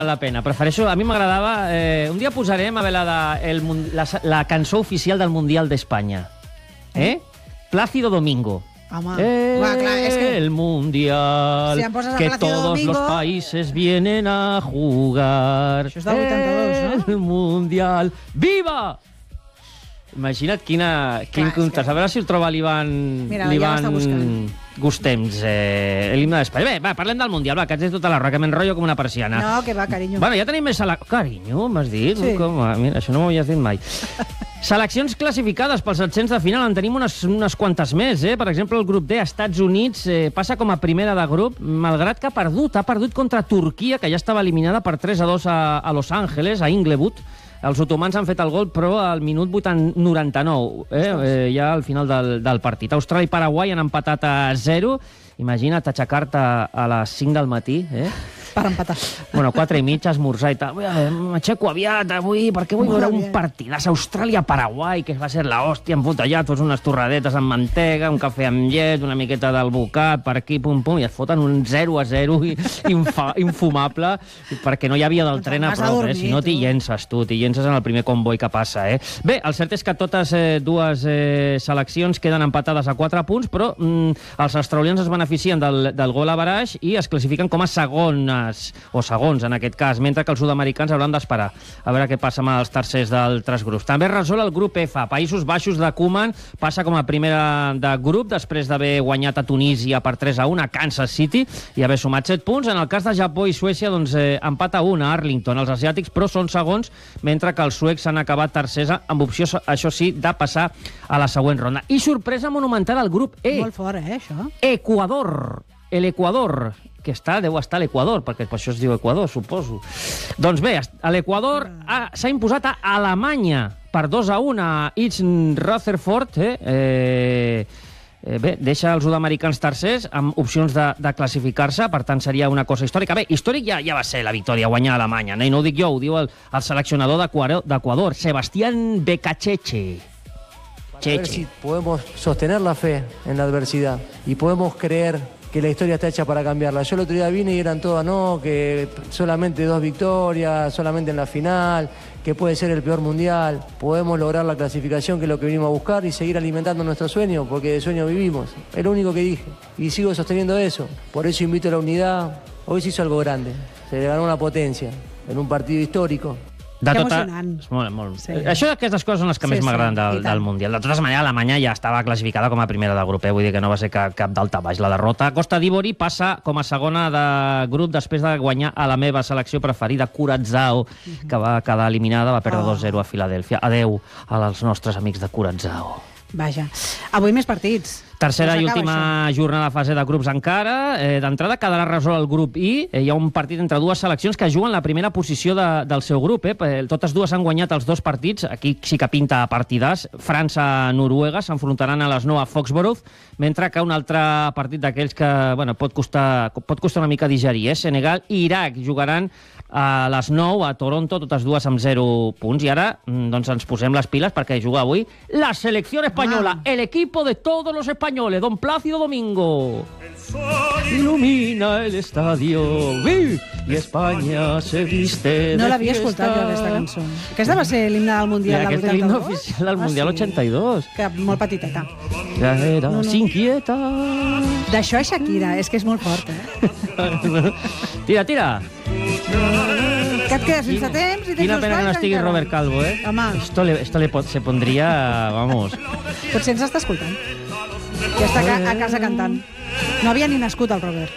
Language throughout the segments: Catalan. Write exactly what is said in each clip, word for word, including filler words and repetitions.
la pena. Prefereixo... A mi m'agradava... Eh, un dia posarem a veure la, de, el, la, la cançó oficial del Mundial d'Espanya. Eh? Plácido Domingo. Home, el va, clar, és que... Mundial, si em poses a que Plácido todos Domingo... los países vienen a jugar. Això és del vuitanta-dos, no? El Mundial. Viva! Imagina't quina, quin clar, contrast. que... A veure si el troba l'Ivan... Mira, ja l'està buscant. Gustems, eh, l'himne d'Espanya. Bé, va, parlem del Mundial, va, que ets tota la roca, que m'enrotllo com una persiana. No, que va, carinyo. Bueno, ja tenim més... Sele... Carinyo, m'has dit? Sí. Com? Mira, això no m'ho havies dit mai. Seleccions classificades pels setcents de final, en tenim unes, unes quantes més, eh? Per exemple, el grup D, Estats Units, eh, passa com a primera de grup, malgrat que ha perdut, ha perdut contra Turquia, que ja estava eliminada per tres a dos a, a Los Angeles, a Inglewood. Els otomans han fet el gol, però al minut noranta-nou, eh? eh ja al final del, del partit. Austràlia i Paraguai han empatat a zero. Imagina't aixecar-te a les cinc del matí, eh? Per empatar. Bueno, quatre i mitja, esmorzar i tal. M'aixeco aviat avui, perquè vull veure un partidàs. Austràlia-Paraguai, que va ser l'hòstia, embotellat, fots unes torradetes amb mantega, un cafè amb llet, una miqueta d'alvocat, per aquí, pum, pum, i et foten un zero a zero infa, infumable, perquè no hi havia del tren a prop, eh? Si no t'hi llences, tu, t'hi llences en el primer comboi que passa, eh? Bé, el cert és que totes eh, dues eh, seleccions queden empatades a quatre punts, però mm, els australians es beneficien del, del gol a baraix i es classifiquen com a segones o segons, en aquest cas, mentre que els sud-americans hauran d'esperar a veure què passa amb els tercers d'altres grups. També es resol el grup F. Països Baixos de Koeman passa com a primera de grup després d'haver guanyat a Tunísia per tres a un a Kansas City i haver sumat set punts. En el cas de Japó i Suècia, doncs, eh, empat a un a Arlington. Els asiàtics, però, són segons, mentre que els suecs han acabat tercers amb opció, això sí, de passar a la següent ronda. I sorpresa monumental al grup E. Molt fort, eh, això? Equador. El Equador, que està, deu estar a l'Equador, perquè per això es diu Equador, suposo. Doncs bé, l'Equador s'ha imposat a Alemanya per dos a un a East Rutherford, eh? Eh, eh, bé, deixa els sud-americans tercers amb opcions de, de classificar-se, per tant seria una cosa històrica. Bé, històric ja, ja va ser la victòria, guanyar a Alemanya, no? I no ho dic jo, ho diu el, el seleccionador d'Equador, Sebastián Becacheche. A ver si podemos sostener la fe en la adversidad y podemos creer que la historia está hecha para cambiarla. Yo el otro día vine y eran todas, no, que solamente dos victorias, solamente en la final, que puede ser el peor mundial. Podemos lograr la clasificación, que es lo que vinimos a buscar, y seguir alimentando nuestro sueño, porque de sueño vivimos. Es lo único que dije. Y sigo sosteniendo eso. Por eso invito a la unidad. Hoy se hizo algo grande. Se le ganó una potencia en un partido histórico. De que tota... emocionant. Molt, molt. Sí. Això, aquestes coses són les que Sí, més sí, m'agraden del, i tant. del Mundial. De totes maneres, Alemanya ja estava classificada com a primera del grup, eh? Vull dir que no va ser cap, cap d'alta baix la derrota. Costa d'Ivori passa com a segona de grup després de guanyar a la meva selecció preferida, Curaçao, que va quedar eliminada, va perdre Oh. dos zero a Filadèlfia. Adeu als nostres amics de Curaçao. Vaja. Avui més partits. Tercera No i s'acaba, última això. jornada de fase de grups encara. Eh, D'entrada quedarà resolt el grup I. Eh, hi ha un partit entre dues seleccions que juguen la primera posició de, del seu grup. Eh. Eh, totes dues han guanyat els dos partits. Aquí sí que pinta partidàs. França-Noruega s'enfrontaran a les nou a Foxborough, mentre que un altre partit d'aquells que bueno, pot, costar, pot costar una mica digerir. Eh. Senegal i Iraq jugaran a les nou a Toronto, totes dues amb zero punts. I ara doncs, ens posem les piles perquè juga avui la selecció espanyola, Ah. el equipo de todos los españoles. Don Plácido Domingo. Ilumina el estadio y España se viste de No l'havia fiesta. escoltat jo, aquesta cançó. Aquesta va ser l'himne del Mundial del Aquest és l'himne vuitanta-dos? oficial del Ah, Mundial sí? ochenta y dos. Que molt petiteta. Ja eras No, no. inquieta. D'això és Shakira, és que és molt fort, eh? Tira, tira. Que et quedes sense temps i tens Quina els pena que no balls estigui encara. Robert Calvo, eh? Home. Esto le, esto le pot, se pondría, vamos... Potser ens està escoltant. Ja està a casa cantant. No havia ni nascut el Robert.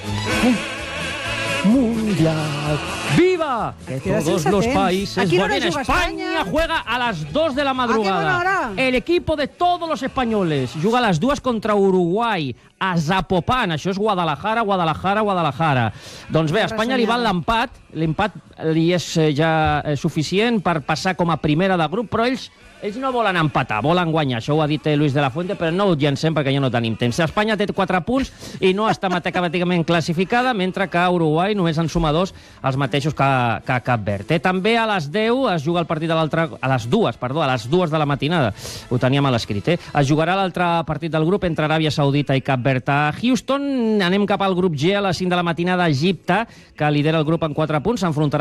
Mundial. ¡Viva! Que Queda todos sense los temps. países... ¿A qué hora Bueno, juega España España? juega a las dos de la buena madrugada. hora? El equipo de todos los españoles juga a les dues contra Uruguai a Zapopan. Això és Guadalajara, Guadalajara, Guadalajara. Doncs bé, a Espanya li val l'empat. L'empat li és eh, ja eh, suficient per passar com a primera de grup, però ells ells no volen empatar, volen guanyar. Això ho ha dit eh, Luis de la Fuente, però no ho llancem perquè ja no tenim temps. Espanya té quatre punts i no està matemàticament classificada, mentre que Uruguai només en suma dos, els mateixos que, que Cap Verd. Eh, també a les deu es juga el partit de l'altre... A les dues, perdó, a les dues de la matinada. Ho teníem a l'escrit, eh? Es jugarà l'altre partit del grup entre Aràbia Saudita i Cap Verd oferta. A Houston anem cap al grup G a les cinc de la matinada. Egipte, que lidera el grup en quatre punts, s'enfrontarà